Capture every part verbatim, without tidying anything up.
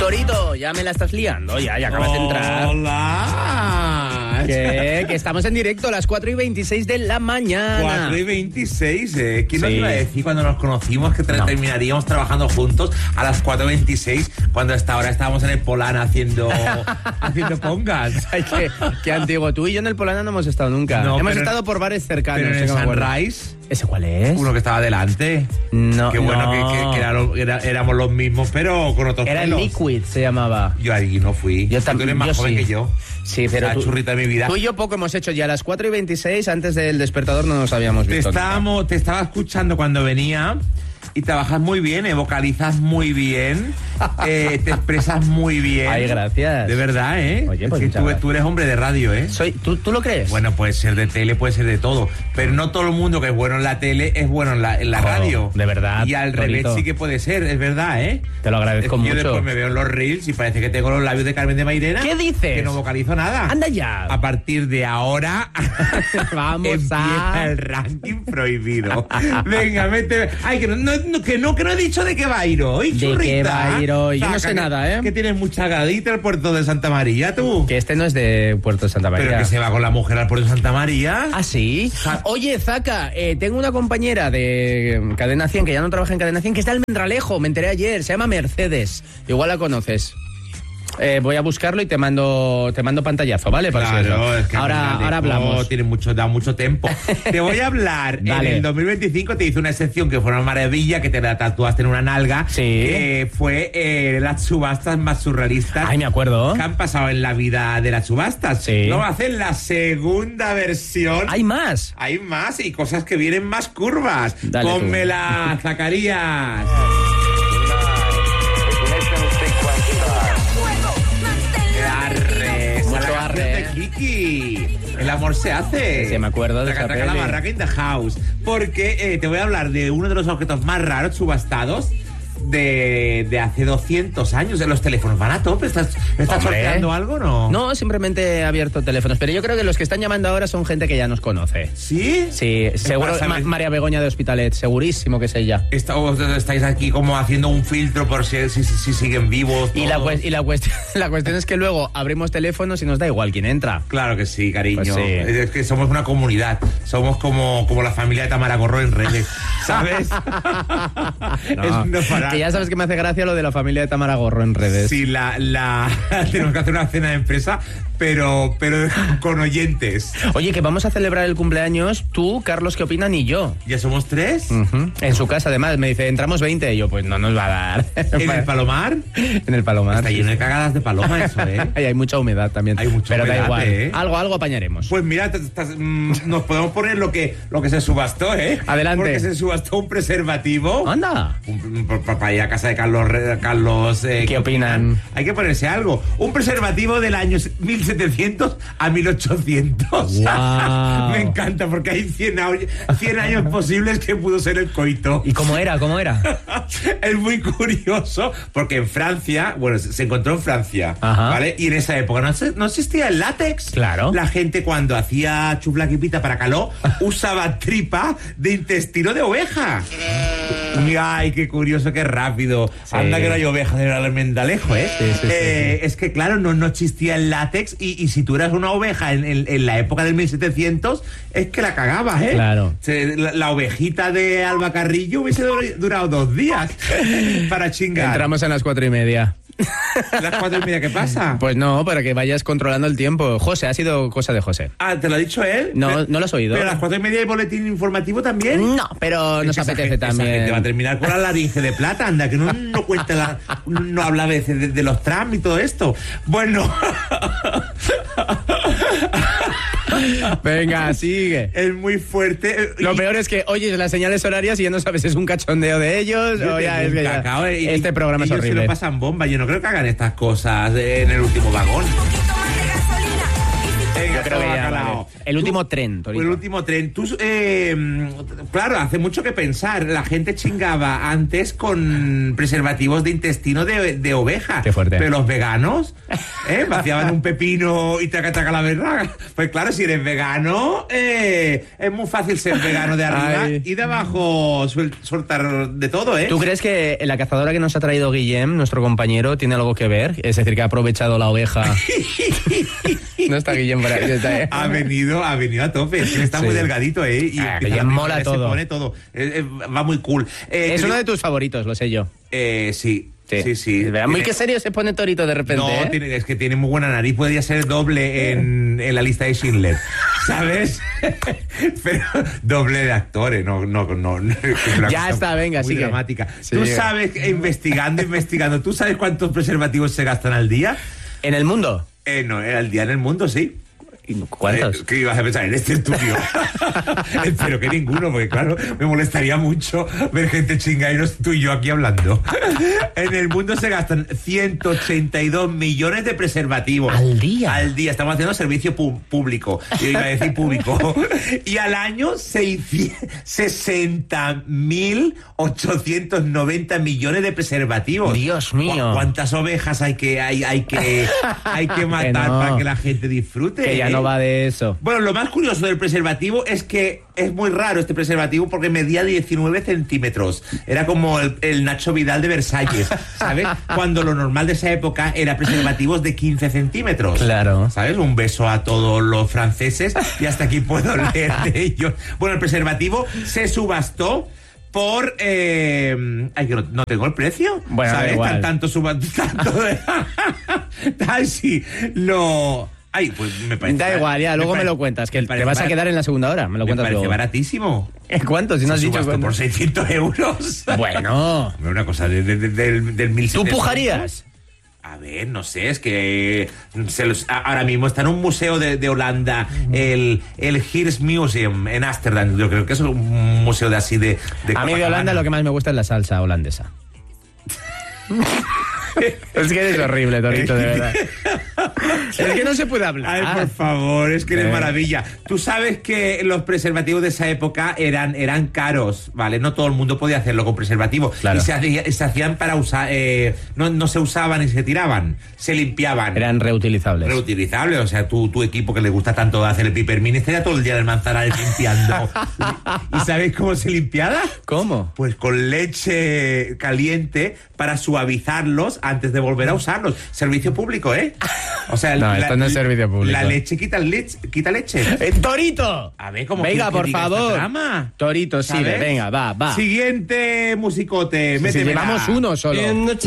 Corito, ya me la estás liando, ya, ya acabas de entrar. Hola. ¿Qué? Que estamos en directo a las cuatro y veintiséis de la mañana. cuatro y veintiséis, ¿eh? ¿Quién nos Sí. iba a decir cuando nos conocimos que tra- No. terminaríamos trabajando juntos a las cuatro y veintiséis cuando hasta ahora estábamos en el Polana haciendo, haciendo pongas? Ay, qué, qué antiguo. Tú y yo en el Polana no hemos estado nunca. No, hemos pero- estado por bares cercanos. Pero en el sí que me acuerdo. Sunrise, ¿Ese cuál es? uno que estaba delante. No, Qué bueno no. que, que- que era lo- era- éramos los mismos, pero con otros Era el pelos. Liquid, se llamaba. Yo allí no fui. Yo Tú también. eres más yo joven sí. que yo. Sí, pero La tú, churrita de mi vida. tú y yo poco hemos hecho. Ya a las cuatro y veintiséis, antes del despertador, no nos habíamos Te, visto. nunca. estábamos, te estaba escuchando cuando venía y trabajas muy bien, eh, vocalizas muy bien, eh, te expresas muy bien. Ay, gracias. De verdad, ¿eh? Oye, pues Es que muchas tú, gracias. tú eres hombre de radio, ¿eh? Soy, ¿tú, ¿Tú lo crees? Bueno, puede ser de tele, puede ser de todo, pero no todo el mundo que es bueno en la tele es bueno en la, en la Jo, radio. de verdad, Y al Torito. revés sí que puede ser, es verdad, ¿eh? Te lo agradezco Es que yo mucho. después me veo en los reels y parece que tengo los labios de Carmen de Mairena. ¿Qué dices? Que no vocalizo nada. Anda ya. A partir de ahora Vamos empieza a... el ranking prohibido. Venga, mete. Ay, que no, no, no, que no, que no he dicho de qué va a ir hoy, ¿De churrita. qué va a ir hoy? Yo no sé que- nada, ¿eh? Que tienes mucha gadita el puerto de Santa María, tú. Que este no es de Puerto de Santa María. Pero que se va con la mujer al puerto de Santa María. ¿Ah, sí? Oye, Zaca, eh, tengo una compañera de eh, Cadena cien, que ya no trabaja en Cadena cien, que está en Almendralejo, me enteré ayer, se llama Mercedes. Igual la conoces. Eh, voy a buscarlo y te mando te mando pantallazo, ¿vale? Para si Claro, eso. es que ahora, Almendralejo ahora hablamos. Tiene mucho, da mucho tiempo. Te voy a hablar. Dale. En el dos mil veinticinco te hice una sección que fue una maravilla, que te la tatuaste en una nalga. Sí. Que fue eh, las subastas más surrealistas. Ay, me acuerdo. Que han pasado en la vida de las subastas. Sí. Luego hacen la segunda versión. ¿Hay más? Hay más y cosas que vienen más curvas. Dale tú. Pónmela, Zacarías. Arre, Mucho esa es la arre, canción de Kiki. El amor se hace. Sí, me acuerdo de Taca, esa taca, la peli. barraca in the house. Porque eh, te voy a hablar de uno de los objetos más raros subastados de, de hace doscientos años. De los teléfonos van a tope. ¿Estás, estás Hombre. sorteando algo o no? No, simplemente he abierto teléfonos, pero yo creo que los que están llamando ahora son gente que ya nos conoce. ¿Sí? Sí, seguro. para saber- Ma- María Begoña de Hospitalet, segurísimo que es ella. Está- o estáis aquí como haciendo un filtro por si, si, si- si siguen vivos. Y la, todos? cues- y la, cuestión, la cuestión es que luego abrimos teléfonos y nos da igual quién entra. Claro que sí, cariño. Pues sí. Es que somos una comunidad. Somos como, como la familia de Tamara Gorro en redes. ¿Sabes? No, Es no parar. que ya sabes que me hace gracia lo de la familia de Tamara Gorro en redes. Sí, la, la... tenemos que hacer una cena de empresa, pero, pero con oyentes. Oye, que vamos a celebrar el cumpleaños tú, Carlos, ¿qué opinan? Y yo. ¿Ya somos tres? Ujú. En su casa, además, me dice, entramos veinte. Y yo, pues no nos va a dar. ¿En el Palomar? En el Palomar. Está sí, lleno de sí. cagadas de paloma eso, ¿eh? Y hay mucha humedad también. Hay mucha Pero humedad, da igual. ¿eh? Algo, algo apañaremos. Pues mira, te- te- mm, nos podemos poner lo que, lo que se subastó, ¿eh? Adelante. Porque se subastó un preservativo. Anda. Un- un- Para ir a casa de Carlos. Re- Carlos eh, ¿Qué opinan? Hay que ponerse algo. Un preservativo del año mil setecientos a mil ochocientos. Guau. Me encanta porque hay cien, a- cien años posibles que pudo ser el coito. ¿Y cómo era? ¿Cómo era? Es muy curioso porque en Francia, bueno, se se encontró en Francia, Ajá. ¿vale? Y en esa época no, se- no existía el látex. Claro. La gente cuando hacía chuflaquipita para calor usaba tripa de intestino de oveja. Ay, qué curioso, qué rápido. Sí. Anda que no hay ovejas en el Almendralejo, ¿eh? Sí, sí, sí, Eh, Es que, claro, no, no existía el látex y, y si tú eras una oveja en, en- en la época del mil setecientos, es que la cagabas, ¿eh? Claro. Se- la, la ovejita de Alba Carrillo hubiese dur- durado dos días para chingar. Entramos en las cuatro y media. Las cuatro y media, ¿qué pasa? Pues no, para que vayas controlando el tiempo. José, ha sido cosa de José. Ah, ¿te lo ha dicho él? No, Pero- no lo has oído. ¿Pero a las cuatro y media hay boletín informativo también? No, pero Es nos que esa apetece gente- esa también. gente va a terminar con la laringe de plata, anda, que no, no cuenta la, no habla a veces de, de los trams y todo esto. Bueno. Venga, sigue. Es muy fuerte. Lo Y- peor es que oyes las señales horarias y ya no sabes si es un cachondeo de ellos Yo o ya tengo es un que ya- cacao, eh, y- este programa es ellos se horrible. lo pasan bomba. Yo no creo que hagan estas cosas en el último vagón. Un poquito más de gasolina y si Venga, Yo creo que ya, bacalao. vale. El último Tú- tren, Torito. El último tren. Tú, eh, claro, hace mucho que pensar. La gente chingaba antes con preservativos de intestino de, de oveja. Qué fuerte. Pero los veganos, ¿eh? Vaciaban un pepino y taca taca la verga. Pues claro, si eres vegano, eh, es muy fácil ser vegano de arriba Ay. y de abajo suel- soltar de todo, ¿eh? ¿Tú crees que la cazadora que nos ha traído Guillem, nuestro compañero, tiene algo que ver? Es decir, que ha aprovechado la oveja. No está Guillem para está, ¿eh? Ha venido, ha venido a tope. Es que está Sí. muy delgadito, ¿eh? Y Ah, empieza que ya la mola primavera, todo. Se pone todo. Eh, eh, va muy cool. Eh, Es te uno digo- de tus favoritos, lo sé yo. Eh, sí, sí, sí. Verá, muy Tiene- que serio se pone Torito de repente, No, ¿eh? tiene- es que tiene muy buena nariz. Podría ser doble en, en la lista de Schindler, ¿sabes? Pero doble de actores, no, no, no. no, es una Ya cosa está, venga, muy sigue. dramática. Sí. Tú sabes, que investigando, investigando, ¿tú sabes cuántos preservativos se gastan al día? ¿En el mundo? Eh, no, eh, al día en el mundo, sí. ¿Cuántos? Eh, ¿Qué ibas a pensar en este estudio? Espero que ninguno, porque claro, me molestaría mucho ver gente chingaderos, tú y yo aquí hablando. En el mundo se gastan ciento ochenta y dos millones de preservativos. ¿Al día? Al día. Estamos haciendo servicio pu- público. Yo iba a decir público. Y al año sesenta mil ochocientos noventa millones de preservativos. Dios mío. ¿Cu- ¿Cuántas ovejas hay que, hay, hay que, hay que matar no. para que la gente disfrute? Que ya ¿eh? no va de eso. Bueno, lo más curioso del preservativo es que es muy raro este preservativo porque medía diecinueve centímetros. Era como el, el Nacho Vidal de Versalles, ¿sabes? Cuando lo normal de esa época era preservativos de quince centímetros. Claro. ¿Sabes? Un beso a todos los franceses y hasta aquí puedo leer de ellos. Bueno, el preservativo se subastó por... Eh, ay, que no, no tengo el precio. Bueno, da ¿sabes? igual. Tan- tanto suba... Tanto de, ay, sí. Lo... Ay, pues me parece... Da igual, ya, luego me, pare- lo cuentas, que me te parece vas a barat- quedar en la segunda hora. Me lo Me cuentas parece luego. baratísimo. ¿Cuánto? Si no has Se dicho subastó cuánto. por seiscientos euros. Bueno. Una cosa de, de- de- del, del mil ¿Tú setecientos. pujarías? A ver, no sé, es que se los- a- ahora mismo está en un museo de, de Holanda, el, el Heers Museum en Ámsterdam. Yo creo que es un museo de así de... de A mí de Holanda lo que más me gusta es la salsa holandesa. Es que eres horrible, Torito, de verdad. Es que no se puede hablar. Ay, por favor, es que eres Eh. maravilla. Tú sabes que los preservativos de esa época eran, eran caros, ¿vale? No todo el mundo podía hacerlo con preservativo. Claro. Y se, hacía- se hacían para usar... eh, no, no se usaban y se tiraban, se limpiaban. Eran reutilizables. Reutilizable, o sea, tu, tu equipo que le gusta tanto hacer el pipermín estaría todo el día en el Manzanares limpiando. ¿Y sabéis cómo se limpiaba? ¿Cómo? Pues con leche caliente para suavizarlos antes de volver a usarlos. Servicio público, ¿eh? O sea, No, esto no es servicio público. La leche quita, leche, quita leche. Eh, ¡Torito! A ver, ¿cómo Venga, quieres que por diga favor. esta trama? Torito, sigue, ¿Sabes? venga, va, va. Siguiente musicote. Si métemela. llevamos uno solo.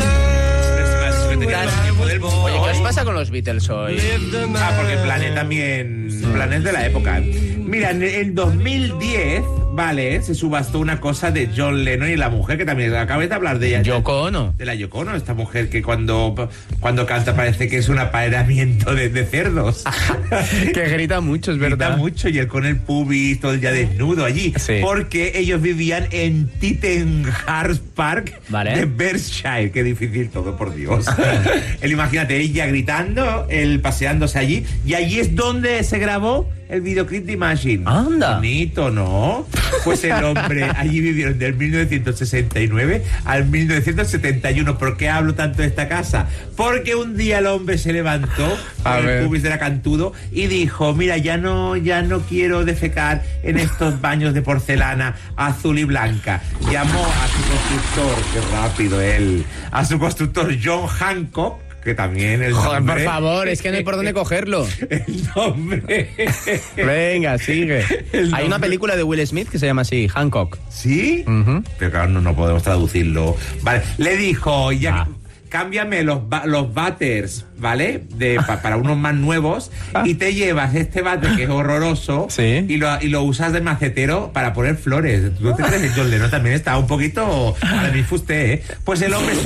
Oye, ¿qué os pasa con los Beatles hoy? Ah, porque Planet también. Planet de la época. Mira, en el dos mil diez, vale, se subastó una cosa de John Lennon y la mujer, que también acabáis de hablar de ella. Yoko Ono. De la Yoko Ono, esta mujer que cuando, cuando canta parece que es un apareamiento de, de cerdos. Que grita mucho, es Grita verdad. mucho y él con el pubis todo el día desnudo allí. Sí. Porque ellos vivían en Tittenhurst Park Vale. de Berkshire. Qué difícil todo, por Dios. Él, imagínate, ella gritando, él paseándose allí. Y allí es donde se grabó el videoclip de Imagine. Anda. Bonito, ¿no? Pues el hombre, allí vivieron del mil novecientos sesenta y nueve al mil novecientos setenta y uno. ¿Por qué hablo tanto de esta casa? Porque un día el hombre se levantó A con ver. el pubis de la cantudo y dijo, mira, ya no, ya no quiero defecar en estos baños de porcelana azul y blanca. Llamó a su constructor, qué rápido él, a su constructor John Hancock, que también el Joder, por nombre- favor, es que no hay por dónde cogerlo. el nombre. Venga, sigue. El Hay una nombre- película de Will Smith que se llama así, Hancock. ¿Sí? Ujú. Pero claro, no, no podemos traducirlo. Vale, le dijo, ya, Ah. cámbiame los, ba- los batters, ¿vale? De, pa- para unos más nuevos Ah. y te llevas este batter que es horroroso Sí. y, lo, y lo usas de macetero para poner flores. ¿Tú no te crees que John Lennon también está un poquito... Ahora mismo usted, ¿eh? Pues el hombre se,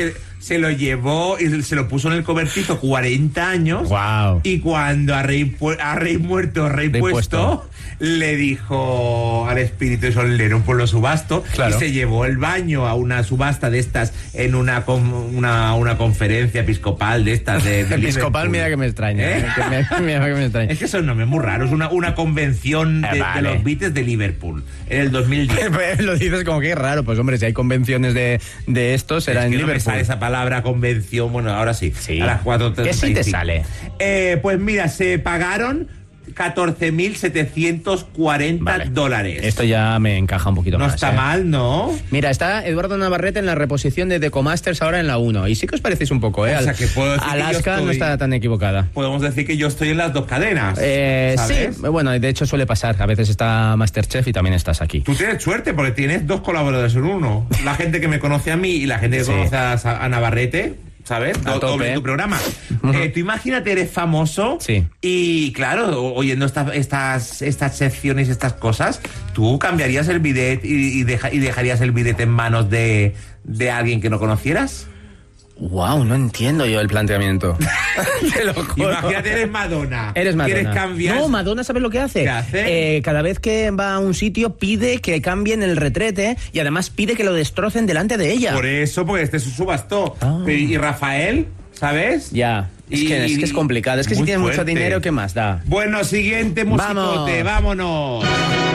se lo llevó y se lo puso en el cobertizo cuarenta años. Wow. Y cuando a rey, a rey muerto, rey, rey puesto, puesto, le dijo al espíritu solero, pues lo subasto. Claro. Y se llevó el baño a una subasta de estas en una una, una conferencia episcopal de estas de, de episcopal, mira que me extraña. ¿Eh? Que me, mira que me extraña. Es que son nombres muy raros. Una, una convención de, eh, vale. de los Beatles de Liverpool en el dos mil diez. Lo dices como que es raro. Pues hombre, si hay convenciones de, de estos, será es en que Liverpool. No me sale esa palabra convención. Bueno, ahora sí. Sí. A las cuatro treinta y cinco. ¿Qué sí te sale? Eh, pues mira, se pagaron catorce mil setecientos cuarenta vale. dólares. Esto ya me encaja un poquito no más. No está ¿eh? mal, ¿no? Mira, está Eduardo Navarrete en la reposición de The Comasters ahora en la uno. Y sí que os parecéis un poco, ¿eh? O sea, que puedo decir Alaska que yo estoy, no está tan equivocada. Podemos decir que yo estoy en las dos cadenas. Eh, ¿sabes? Sí, bueno, de hecho suele pasar. A veces está Masterchef y también estás aquí. Tú tienes suerte porque tienes dos colaboradores en uno. La gente que me conoce a mí y la gente que sí. conoce a, a Navarrete. ¿Sabes? Do, doble tu programa. Uh-huh. Eh, tú imagínate, eres famoso sí. y claro, oyendo esta, estas estas secciones, estas cosas, tú cambiarías el bidet y, y, deja, y dejarías el bidet en manos de, de alguien que no conocieras. Wow, no entiendo yo el planteamiento. Te lo juro. Imagínate, eres Madonna. Eres Madonna. ¿Quieres cambiar? No, Madonna, ¿sabes lo que hace? ¿Qué hace? Eh, cada vez que va a un sitio pide que cambien el retrete y además pide que lo destrocen delante de ella. Por eso, porque este es su subastó. Ah. Y Rafael, ¿sabes? Ya. Es, y, que, es que es complicado. Es que si tiene fuerte. Mucho dinero, ¿qué más da? Bueno, siguiente musicote. Vámonos.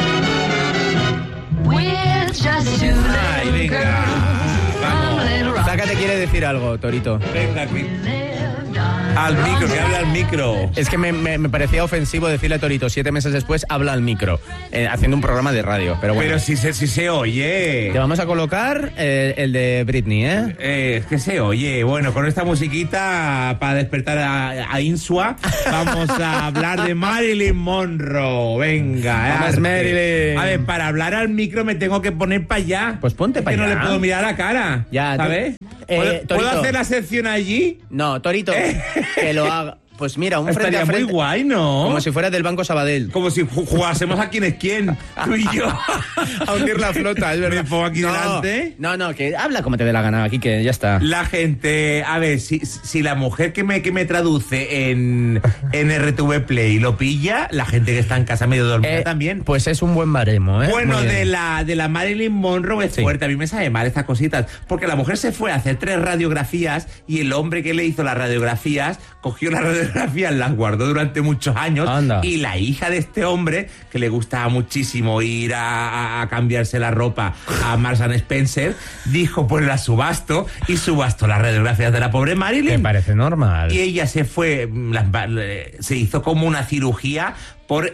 Ay, venga. Zaca te quiere decir algo, Torito. Venga aquí. Al micro, que habla al micro. Es que me, me, me parecía ofensivo decirle a Torito, siete meses después, habla al micro, eh, haciendo un programa de radio. Pero bueno. Pero si se, si se oye. Te vamos a colocar eh, el de Britney, ¿eh? ¿eh? Es que se oye. Bueno, con esta musiquita para despertar a, a Insua, vamos a hablar de Marilyn Monroe. Venga, Vamos, Marilyn. A ver, para hablar al micro me tengo que poner para allá. Pues ponte para allá. Que no le puedo mirar la cara. Ya, ¿sabes? Eh, ¿Puedo, ¿Puedo hacer la sección allí? No, Torito, eh. que lo haga. Pues mira, un Estaría frente a frente. Muy guay, ¿no? Como si fuera del Banco Sabadell. Como si jugásemos a quién es quién, tú y yo. A hundir la flota, es verdad. Me pongo aquí no, delante. No, no, que habla como te dé la gana aquí, que ya está. La gente, a ver, si, si la mujer que me, que me traduce en, en R T V Play lo pilla, la gente que está en casa medio dormida eh, también. Pues es un buen baremo, ¿eh? Bueno, de la, de la Marilyn Monroe es sí. fuerte. A mí me sabe mal estas cositas. Porque la mujer se fue a hacer tres radiografías y el hombre que le hizo las radiografías cogió las radiografías, las guardó durante muchos años. Anda. Y la hija de este hombre, que le gustaba muchísimo ir a, a, a cambiarse la ropa a Marks and Spencer, dijo, pues la subasto, y subastó las radiografías de la pobre Marilyn. Me parece normal. Y ella se fue, las, se hizo como una cirugía por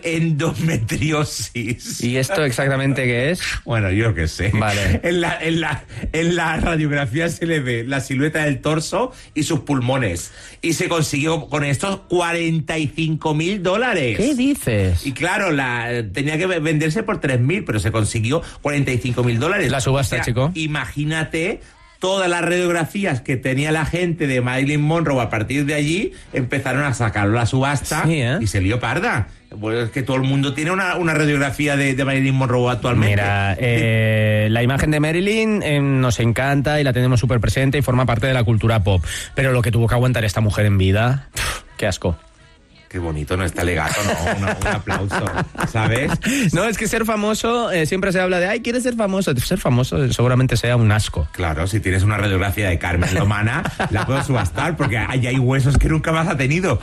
endometriosis. ¿Y esto exactamente qué es? Bueno, yo qué sé. Vale. En la, en la, en la radiografía se le ve la silueta del torso y sus pulmones. Y se consiguió con estos cuarenta y cinco mil dólares. ¿Qué dices? Y claro, la, tenía que venderse por tres mil, pero se consiguió cuarenta y cinco mil dólares. La subasta, o sea, chico. Imagínate todas las radiografías que tenía la gente de Marilyn Monroe. A partir de allí empezaron a sacar la subasta, sí, ¿eh? Y se lió parda. Pues es que todo el mundo tiene una, una radiografía de, de Marilyn Monroe actualmente. Mira, eh, la imagen de Marilyn eh, nos encanta y la tenemos súper presente y forma parte de la cultura pop. Pero lo que tuvo que aguantar esta mujer en vida, qué asco. Qué bonito, no está legato, no, un, un aplauso, ¿sabes? No, es que ser famoso, eh, siempre se habla de, ay, ¿quieres ser famoso? Ser famoso seguramente sea un asco. Claro, si tienes una radiografía de Carmen Lomana, la puedo subastar, porque ahí hay huesos que nunca más ha tenido,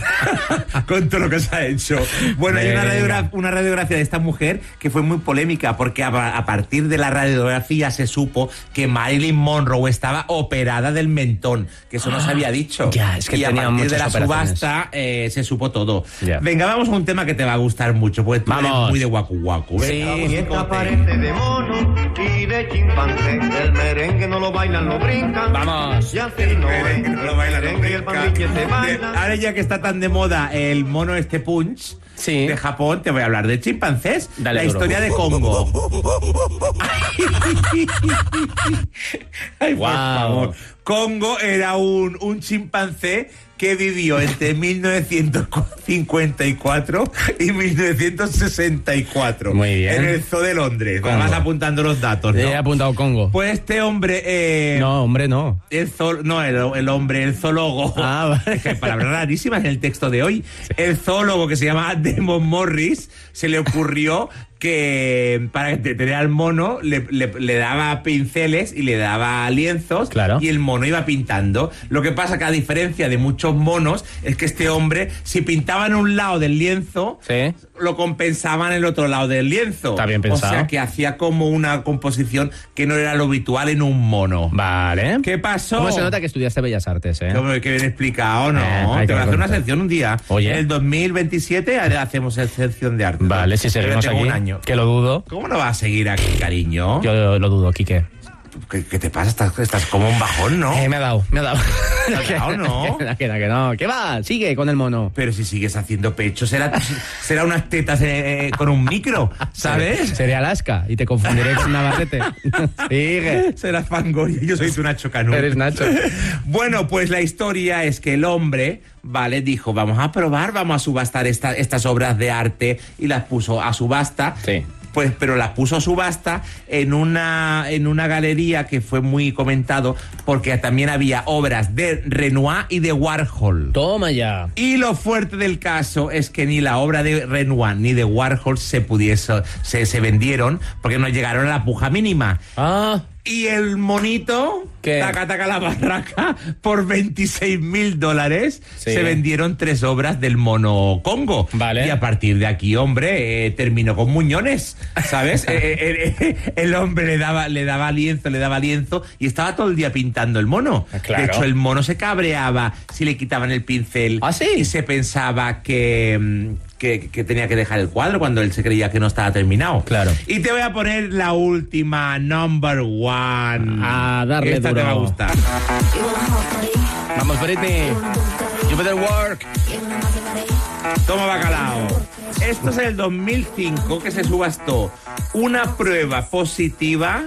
con todo lo que se ha hecho. Bueno, hay una, radiogra- una radiografía de esta mujer que fue muy polémica, porque a, a partir de la radiografía se supo que Marilyn Monroe estaba operada del mentón, que eso no se había dicho. Ya, es que y a tenía partir de la operaciones. subasta eh, se supo todo. Yeah. Venga, vamos a un tema que te va a gustar mucho, porque tú vamos. eres muy de guacu guacu. Sí. Esta parece de mono y de chimpancé, el merengue no lo bailan, lo brincan. Vamos. Y así no es. No lo bailan, el merengue y el pandilla se bailan. Ahora ya que está tan de moda el mono este punch, Sí. de Japón, te voy a hablar de chimpancés. Dale la duro. historia de Congo. Ay, por Guau. favor. Congo era un, un chimpancé que vivió entre mil novecientos cincuenta y cuatro y mil novecientos sesenta y cuatro. Muy bien. En el Zoo de Londres. Congo. Vas apuntando los datos, ¿no? He apuntado Congo. Pues este hombre... Eh, No, hombre, no. El zool- no, el, el hombre, el zoólogo. Ah, vale. Es que hay palabras rarísimas en el texto de hoy. El zoólogo, que se llama Demon Morris, se le ocurrió que para tener al mono le, le- le daba pinceles y le daba lienzos, Claro. y el mono iba pintando. Lo que pasa que, a diferencia de muchos monos, es que este hombre, si pintaba en un lado del lienzo, Sí. lo compensaban en el otro lado del lienzo. Está bien pensado. O sea que hacía como una composición que no era lo habitual en un mono. Vale. ¿Qué pasó? ¿Cómo se nota que estudiaste Bellas Artes, eh? Qué qué bien explicado, ¿no? Eh, hay Te que voy a hacer una contar. sección un día. Oye. En el dos mil veintisiete hacemos sección de arte. Vale, si Yo seguimos tengo aquí. un año. Que lo dudo. ¿Cómo no vas a seguir aquí, cariño? Yo lo dudo, Quique. ¿Qué, qué te pasa? Estás, estás como un bajón, ¿no? Eh, me ha dado, me ha dado. ¿Te ha dado, no? Que, que, que no. ¿Qué va? Sigue con el mono. Pero si sigues haciendo pecho, será, será unas tetas eh, eh, con un micro, ¿sabes? Seré Alaska y te confundiré con Navarrete. Sigue. Será Fangoria. Yo soy tu Nacho Canú. Eres Nacho. Bueno, pues la historia es que el hombre, vale, dijo, vamos a probar, vamos a subastar esta- estas obras de arte, y las puso a subasta. Sí. Pues, pero las puso a subasta en una, en una galería que fue muy comentado, porque también había obras de Renoir y de Warhol. Toma ya. Y lo fuerte del caso es que ni la obra de Renoir ni de Warhol se pudiese, se, se vendieron, porque no llegaron a la puja mínima. Ah, Y el monito, ¿qué? taca taca la barraca, por veintiséis mil dólares, Sí. se vendieron tres obras del mono Congo. Vale. Y a partir de aquí, hombre, eh, terminó con muñones, ¿sabes? Eh, eh, eh, el hombre le daba, le daba lienzo, le daba lienzo, y estaba todo el día pintando el mono. Claro. De hecho, el mono se cabreaba si le quitaban el pincel. ¿Ah, sí? Y se pensaba que... mm, Que, que tenía que dejar el cuadro cuando él se creía que no estaba terminado. Claro. Y te voy a poner la última, number one. A darle Esta duro. te va a gustar. vamos, Britney. You better work. Toma bacalao. Esto es el dos mil cinco, que se subastó una prueba positiva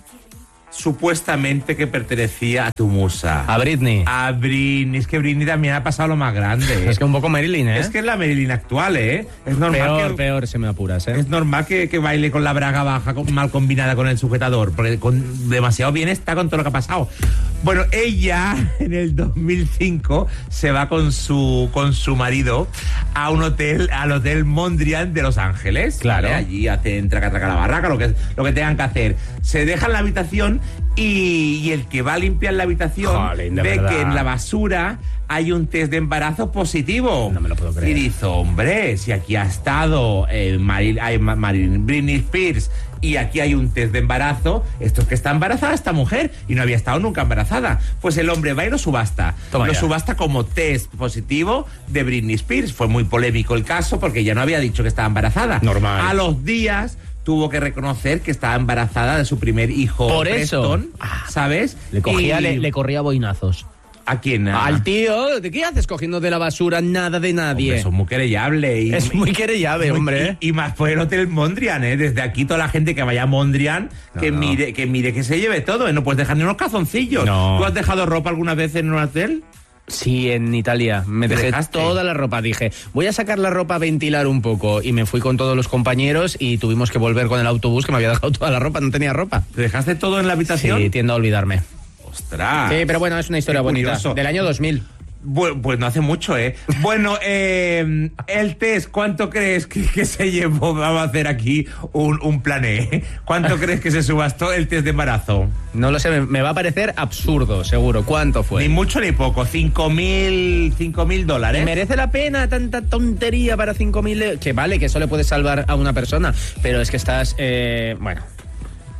supuestamente que pertenecía a tu musa. A Britney. A Britney. Es que Britney también ha pasado lo más grande. Es que un poco Marilyn, ¿eh? Es que es la Marilyn actual, ¿eh? Es normal peor, que... peor, se me apuras, ¿eh? Es normal que, que baile con la braga baja, con- mal combinada con el sujetador, porque con, demasiado bien está con todo lo que ha pasado. Bueno, ella en el dos mil cinco se va con su con su marido a un hotel, al Hotel Mondrian de Los Ángeles. Claro. ¿Vale? Allí hacen traca traca la barraca, lo que, lo que tengan que hacer. Se dejan la habitación y, y el que va a limpiar la habitación Jolín, de ve verdad. que en la basura hay un test de embarazo positivo. No me lo puedo creer. Y dice, hombre, si aquí ha estado eh, Maril, ay, Ma- Maril- Britney Spears, y aquí hay un test de embarazo, esto es que está embarazada esta mujer y no había estado nunca embarazada. Pues el hombre va y lo subasta. Toma lo ya. subasta como test positivo de Britney Spears. Fue muy polémico el caso porque ella no había dicho que estaba embarazada. Normal. A los días tuvo que reconocer que estaba embarazada de su primer hijo. Por eso. Preston, Ah. ¿sabes? Le cogía, Y- le, le corría boinazos. ¿A quién? Ah. Al tío, ¿de qué haces cogiendo de la basura nada de nadie? Hombre, eso es muy querellable. Y, Es muy querellable, Muy- hombre. Y, y más por el Hotel Mondrian, ¿eh? Desde aquí toda la gente que vaya a Mondrian, No, que no. mire que mire que se lleve todo, ¿eh? No puedes dejar ni unos calzoncillos. No. ¿Tú has dejado ropa alguna vez en un hotel? Sí, en Italia. Me ¿Te dejé dejaste? toda la ropa. Dije, voy a sacar la ropa a ventilar un poco. Y me fui con todos los compañeros y tuvimos que volver con el autobús, que me había dejado toda la ropa, no tenía ropa. ¿Te dejaste todo en la habitación? Sí, tiendo a olvidarme. Ostras. Sí, pero bueno, es una historia Qué bonita. curioso. Del año dos mil. Bu- Pues no hace mucho, ¿eh? Bueno, eh, el test, ¿cuánto crees que, que se llevó? Vamos a hacer aquí un, un plan E. ¿Cuánto crees que se subastó el test de embarazo? No lo sé, me, me va a parecer absurdo, seguro. ¿Cuánto fue? Ni mucho ni poco, cinco mil cinco mil dólares. ¿Merece la pena tanta tontería para cinco mil? Que vale, que eso le puede salvar a una persona, pero es que estás, eh, bueno,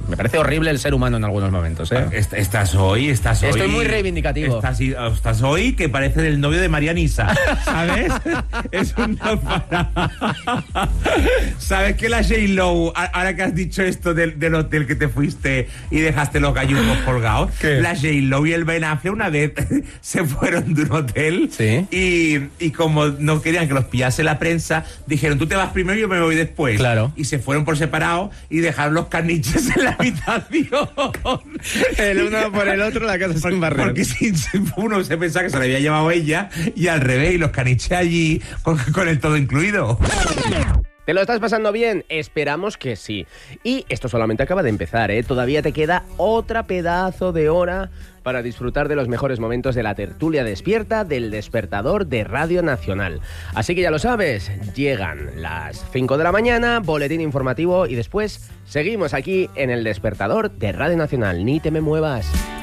Me parece horrible el ser humano en algunos momentos, ¿eh? Est- Estás hoy, estás hoy... Estoy muy reivindicativo. Estás, estás hoy que parece el novio de María Nisa, ¿sabes? Es una parada. ¿Sabes que la J-Lo, ahora que has dicho esto del, del hotel que te fuiste y dejaste los gallumbos colgados, ¿qué? La J-Lo y el Ben Affleck una vez se fueron de un hotel, ¿sí? y, y como no querían que los pillase la prensa, dijeron, tú te vas primero y yo me voy después. Claro. Y se fueron por separado y dejaron los caniches en la habitación. El uno por el otro, la casa sin barrer. Porque si uno se pensaba que se la había llevado ella y al revés, y los caniches allí con, con el todo incluido. ¿Te lo estás pasando bien? Esperamos que sí. Y esto solamente acaba de empezar, ¿eh? Todavía te queda otra pedazo de hora para disfrutar de los mejores momentos de la tertulia despierta del Despertador de Radio Nacional. Así que ya lo sabes, llegan las cinco de la mañana, boletín informativo y después seguimos aquí en el Despertador de Radio Nacional. Ni te me muevas.